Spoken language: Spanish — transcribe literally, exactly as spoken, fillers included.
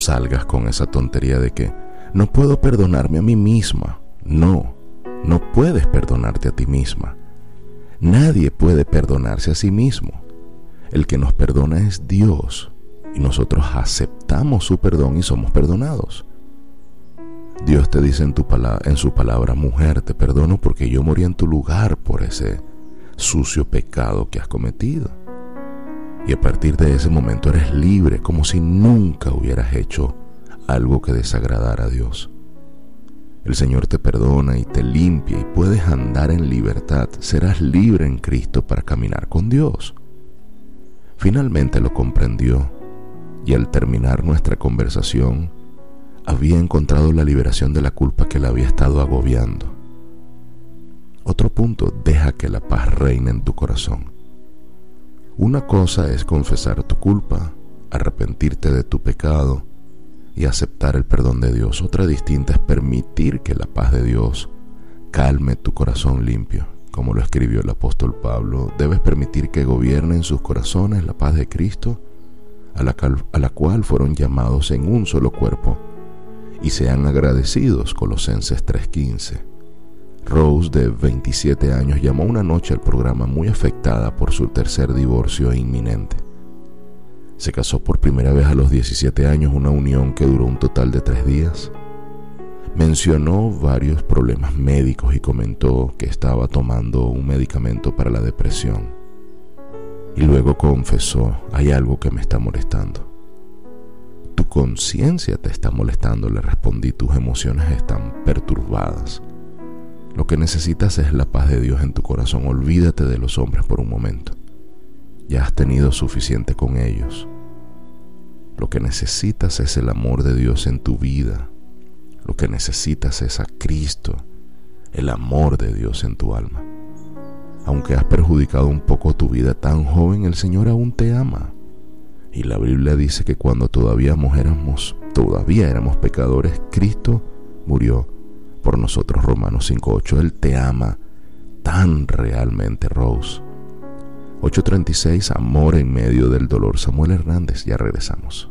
salgas con esa tontería de que no puedo perdonarme a mí misma. No, no puedes perdonarte a ti misma. Nadie puede perdonarse a sí mismo. El que nos perdona es Dios, y nosotros aceptamos su perdón y somos perdonados. Dios te dice en, tu palabra, en su palabra: mujer, te perdono porque yo morí en tu lugar por ese sucio pecado que has cometido. Y a partir de ese momento eres libre, como si nunca hubieras hecho algo que desagradara a Dios. El Señor te perdona y te limpia y puedes andar en libertad. Serás libre en Cristo para caminar con Dios. Finalmente lo comprendió, y al terminar nuestra conversación, había encontrado la liberación de la culpa que la había estado agobiando. Otro punto: deja que la paz reine en tu corazón. Una cosa es confesar tu culpa, arrepentirte de tu pecado y aceptar el perdón de Dios. Otra distinta es permitir que la paz de Dios calme tu corazón limpio. Como lo escribió el apóstol Pablo, debes permitir que gobierne en sus corazones la paz de Cristo, a la, cal, a la cual fueron llamados en un solo cuerpo, y sean agradecidos. Colosenses tres quince. Rose, de veintisiete años, llamó una noche al programa muy afectada por su tercer divorcio inminente. Se casó por primera vez a los diecisiete años, una unión que duró un total de tres días. Mencionó varios problemas médicos y comentó que estaba tomando un medicamento para la depresión. Y luego confesó: hay algo que me está molestando. Tu conciencia te está molestando, le respondí, tus emociones están perturbadas. Lo que necesitas es la paz de Dios en tu corazón. Olvídate de los hombres por un momento. Ya has tenido suficiente con ellos. Lo que necesitas es el amor de Dios en tu vida. Lo que necesitas es a Cristo, el amor de Dios en tu alma. Aunque has perjudicado un poco tu vida tan joven, el Señor aún te ama. Y la Biblia dice que cuando todavía éramos, todavía éramos pecadores, Cristo murió por nosotros. Romanos cinco ocho. Él te ama tan realmente, Rose. ocho treinta y seis. Amor en medio del dolor. Samuel Hernández. Ya regresamos.